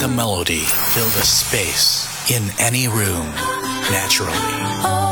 the melody fill the space in any room naturally.